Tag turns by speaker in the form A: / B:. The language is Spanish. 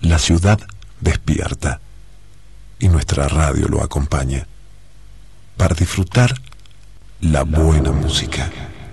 A: La ciudad despierta y nuestra radio lo acompaña para disfrutar la buena música.